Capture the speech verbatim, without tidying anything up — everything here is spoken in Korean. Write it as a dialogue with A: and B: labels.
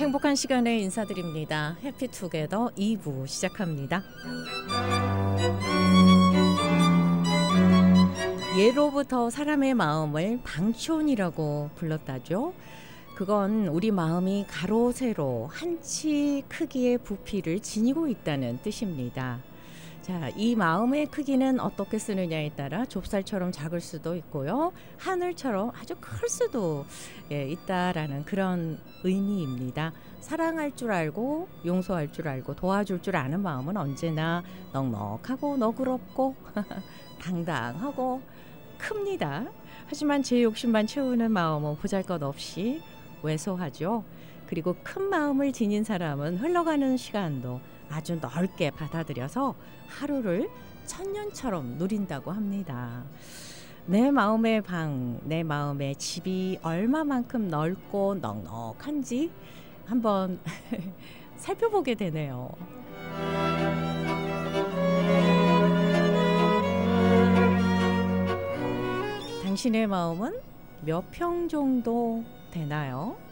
A: 행복한 시간에 인사드립니다. 해피투게더 이 부 시작합니다. 예로부터 사람의 마음을 방촌이라고 불렀다죠. 그건 우리 마음이 가로 세로 한치 크기의 부피를 지니고 있다는 뜻입니다. 자, 이 마음의 크기는 어떻게 쓰느냐에 따라 좁쌀처럼 작을 수도 있고요. 하늘처럼 아주 클 수도 예, 있다라는 그런 의미입니다. 사랑할 줄 알고 용서할 줄 알고 도와줄 줄 아는 마음은 언제나 넉넉하고 너그럽고 당당하고 큽니다. 하지만 제 욕심만 채우는 마음은 보잘것없이 왜소하죠. 그리고 큰 마음을 지닌 사람은 흘러가는 시간도 아주 넓게 받아들여서 하루를 천년처럼 누린다고 합니다. 내 마음의 방, 내 마음의 집이 얼마만큼 넓고 넉넉한지 한번 살펴보게 되네요. 당신의 마음은 몇 평 정도 되나요?